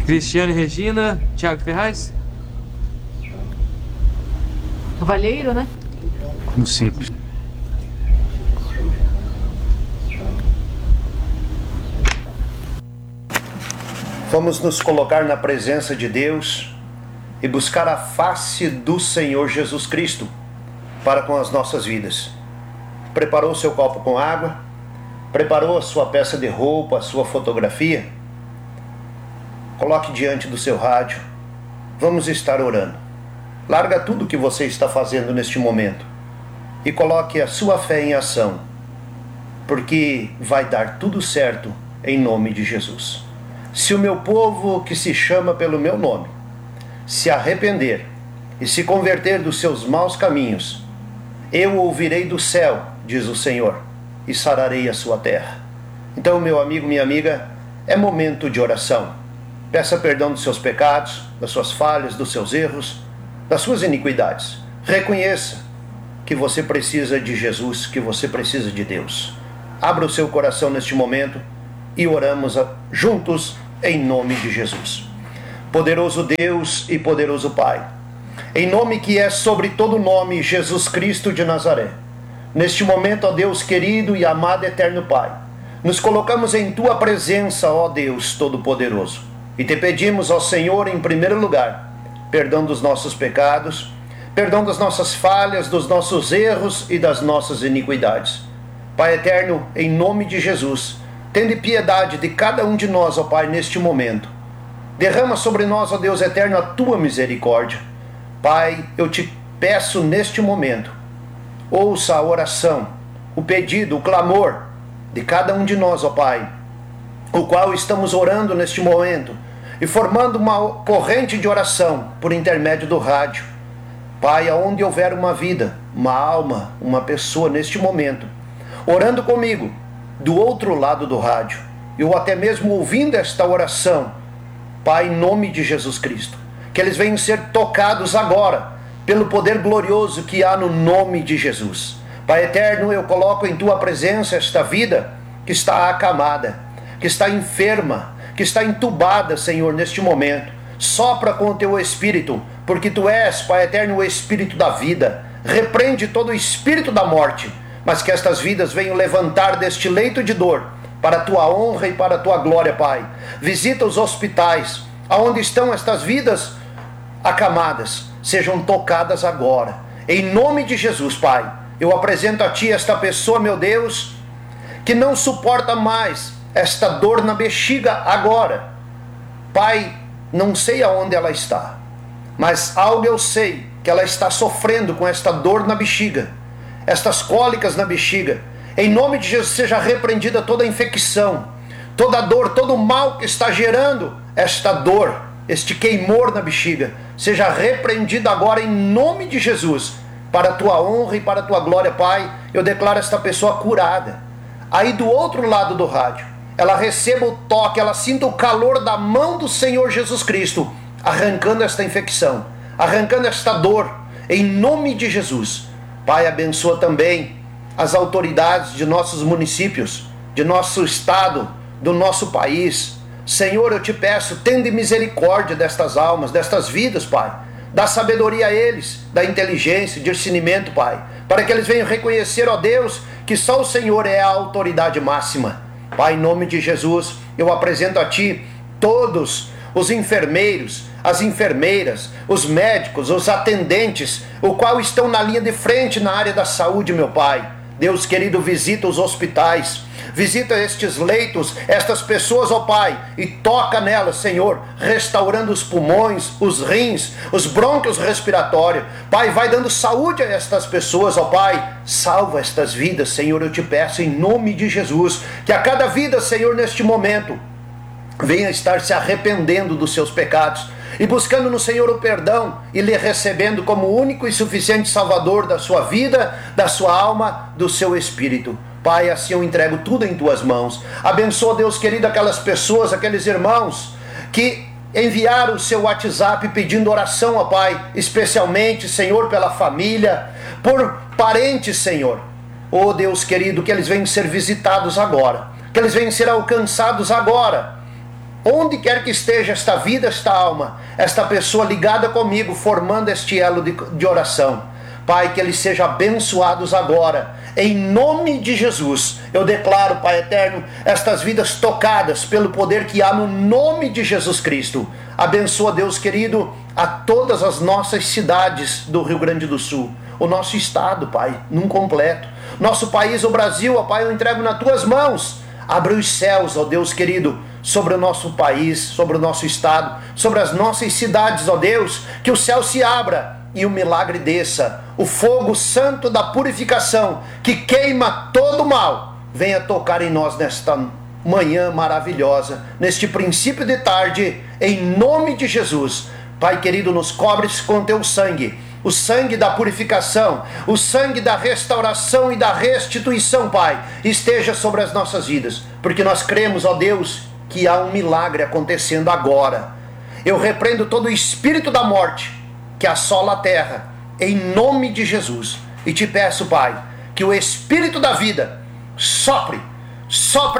Cristiane Regina, Thiago Ferraz. Cavalheiro, né? Como sempre. Vamos nos colocar na presença de Deus e buscar a face do Senhor Jesus Cristo para com as nossas vidas. Preparou seu copo com água? Preparou a sua peça de roupa, a sua fotografia? Coloque diante do seu rádio. Vamos estar orando. Larga tudo que você está fazendo neste momento e coloque a sua fé em ação, porque vai dar tudo certo em nome de Jesus. Se o meu povo, que se chama pelo meu nome, se arrepender e se converter dos seus maus caminhos, eu ouvirei do céu, diz o Senhor, e sararei a sua terra. Então, meu amigo, minha amiga, é momento de oração. Peça perdão dos seus pecados, das suas falhas, dos seus erros, das suas iniquidades. Reconheça que você precisa de Jesus, que você precisa de Deus. Abra o seu coração neste momento e oramos juntos em nome de Jesus. Poderoso Deus e poderoso Pai, em nome que é sobre todo nome, Jesus Cristo de Nazaré, neste momento, ó Deus querido e amado eterno Pai, nos colocamos em Tua presença, ó Deus Todo-Poderoso, e Te pedimos, ó Senhor, em primeiro lugar, perdão dos nossos pecados, perdão das nossas falhas, dos nossos erros e das nossas iniquidades. Pai eterno, em nome de Jesus, tende piedade de cada um de nós, ó Pai, neste momento. Derrama sobre nós, ó Deus eterno, a Tua misericórdia. Pai, eu Te peço neste momento, ouça a oração, o pedido, o clamor de cada um de nós, ó Pai, o qual estamos orando neste momento e formando uma corrente de oração por intermédio do rádio. Pai, aonde houver uma vida, uma alma, uma pessoa neste momento, orando comigo, do outro lado do rádio, ou até mesmo ouvindo esta oração, Pai, em nome de Jesus Cristo, que eles venham ser tocados agora, pelo poder glorioso que há no nome de Jesus. Pai eterno, eu coloco em Tua presença esta vida que está acamada, que está enferma, que está entubada, Senhor, neste momento. Sopra com o Teu Espírito, porque Tu és, Pai eterno, o Espírito da vida. Repreende todo o espírito da morte, mas que estas vidas venham levantar deste leito de dor, para a Tua honra e para a Tua glória, Pai. Visita os hospitais, aonde estão estas vidas acamadas, sejam tocadas agora. Em nome de Jesus, Pai, eu apresento a Ti esta pessoa, meu Deus, que não suporta mais esta dor na bexiga agora. Pai, não sei aonde ela está, mas algo eu sei, que ela está sofrendo com esta dor na bexiga, estas cólicas na bexiga. Em nome de Jesus, seja repreendida toda a infecção, toda a dor, todo o mal que está gerando esta dor, este queimor na bexiga, seja repreendido agora em nome de Jesus, para a Tua honra e para a Tua glória, Pai. Eu declaro esta pessoa curada. Aí do outro lado do rádio, ela receba o toque, ela sinta o calor da mão do Senhor Jesus Cristo, arrancando esta infecção, arrancando esta dor, em nome de Jesus. Pai, abençoa também as autoridades de nossos municípios, de nosso estado, do nosso país. Senhor, eu Te peço, tende misericórdia destas almas, destas vidas, Pai. Dá sabedoria a eles, dá inteligência, discernimento, Pai, para que eles venham reconhecer, ó Deus, que só o Senhor é a autoridade máxima. Pai, em nome de Jesus, eu apresento a Ti todos os enfermeiros, as enfermeiras, os médicos, os atendentes, o qual estão na linha de frente na área da saúde, meu Pai. Deus querido, visita os hospitais, visita estes leitos, estas pessoas, ó Pai, e toca nelas, Senhor, restaurando os pulmões, os rins, os brônquios respiratórios. Pai, vai dando saúde a estas pessoas, ó Pai. Salva estas vidas, Senhor, eu Te peço em nome de Jesus, que a cada vida, Senhor, neste momento, venha estar se arrependendo dos seus pecados e buscando no Senhor o perdão e lhe recebendo como único e suficiente Salvador da sua vida, da sua alma, do seu espírito. Pai, assim eu entrego tudo em Tuas mãos. Abençoa, Deus querido, aquelas pessoas, aqueles irmãos que enviaram o seu WhatsApp pedindo oração, ó Pai, especialmente, Senhor, pela família, por parentes, Senhor. Ó Deus querido, que eles venham ser visitados agora, que eles venham ser alcançados agora. onde quer que esteja esta vida, esta alma, esta pessoa ligada comigo, formando este elo de oração. Pai, que eles sejam abençoados agora, em nome de Jesus. Eu declaro, Pai eterno, estas vidas tocadas pelo poder que há no nome de Jesus Cristo. Abençoa, Deus querido, a todas as nossas cidades do Rio Grande do Sul, o nosso estado, Pai, num completo. Nosso país, o Brasil, ó Pai, eu entrego nas tuas mãos. Abre os céus, ó Deus querido, sobre o nosso país, sobre o nosso estado, sobre as nossas cidades, ó Deus, que o céu se abra e o milagre desça. O fogo santo da purificação, que queima todo o mal, venha tocar em nós nesta manhã maravilhosa, neste princípio de tarde, em nome de Jesus. Pai querido, nos cobres com teu sangue, o sangue da purificação, o sangue da restauração e da restituição, Pai, esteja sobre as nossas vidas, porque nós cremos, ó Deus, que há um milagre acontecendo agora. Eu repreendo todo o espírito da morte que assola a terra, em nome de Jesus, e te peço, Pai, que o espírito da vida sopre